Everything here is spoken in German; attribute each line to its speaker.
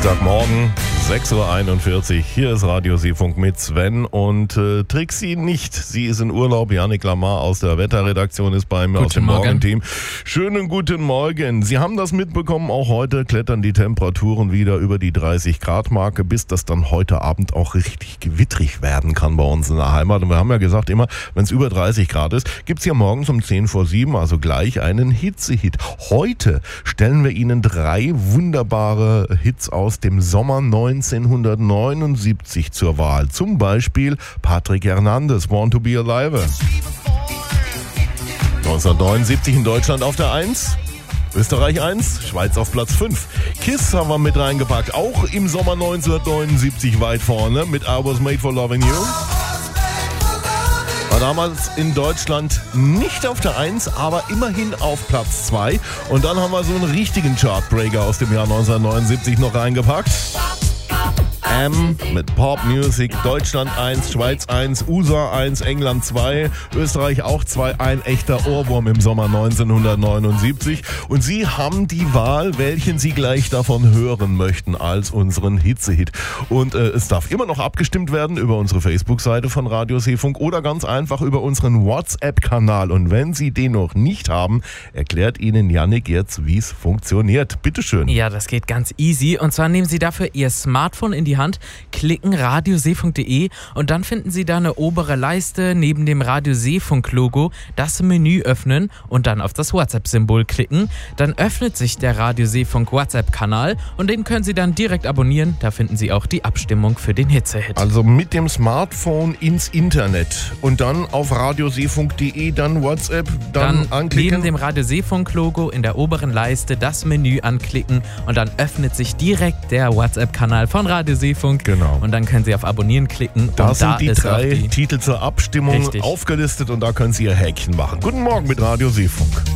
Speaker 1: Dienstagmorgen, 6.41 Uhr. Hier ist Radio Seefunk mit Sven und Trixie nicht. Sie ist in Urlaub. Janik Lamar aus der Wetterredaktion ist bei mir, aus dem Morgenteam. Schönen guten Morgen. Sie haben das mitbekommen, auch heute klettern die Temperaturen wieder über die 30-Grad-Marke, bis das dann heute Abend auch richtig gewittrig werden kann bei uns in der Heimat. Und wir haben ja gesagt, immer, wenn es über 30 Grad ist, gibt es ja morgens um 10:07, also gleich einen Hitzehit. Heute stellen wir Ihnen 3 wunderbare Hits aus dem Sommer 1979 zur Wahl. Zum Beispiel Patrick Hernandez, Born to be Alive. 1979 in Deutschland auf der 1. Österreich 1, Schweiz auf Platz 5. Kiss haben wir mit reingepackt, auch im Sommer 1979 weit vorne mit I Was Made for Loving You. War damals in Deutschland nicht auf der 1, aber immerhin auf Platz 2. Und dann haben wir so einen richtigen Chartbreaker aus dem Jahr 1979 noch reingepackt. Mit Pop Music, Deutschland 1, Schweiz 1, USA 1, England 2, Österreich auch 2, ein echter Ohrwurm im Sommer 1979. Und Sie haben die Wahl, welchen Sie gleich davon hören möchten als unseren Hitzehit. Und es darf immer noch abgestimmt werden über unsere Facebook-Seite von Radio Seefunk oder ganz einfach über unseren WhatsApp-Kanal. Und wenn Sie den noch nicht haben, erklärt Ihnen Janik jetzt, wie es funktioniert. Bitteschön.
Speaker 2: Ja, das geht ganz easy. Und zwar nehmen Sie dafür Ihr Smartphone in die Hand, klicken radioseefunk.de und dann finden Sie da eine obere Leiste neben dem Radio-Seefunk-Logo, das Menü öffnen und dann auf das WhatsApp-Symbol klicken. Dann öffnet sich der Radio-Seefunk-WhatsApp-Kanal und den können Sie dann direkt abonnieren. Da finden Sie auch die Abstimmung für den Hitzehit.
Speaker 1: Also mit dem Smartphone ins Internet und dann auf radioseefunk.de, dann WhatsApp, dann anklicken.
Speaker 2: Neben dem Radio-Seefunk-Logo in der oberen Leiste das Menü anklicken und dann öffnet sich direkt der WhatsApp-Kanal von Radio Seefunk.
Speaker 1: Genau.
Speaker 2: Und dann können Sie auf Abonnieren klicken.
Speaker 1: Da
Speaker 2: und
Speaker 1: sind die 3 Titel zur Abstimmung aufgelistet und da können Sie Ihr Häkchen machen. Guten Morgen mit Radio Seefunk.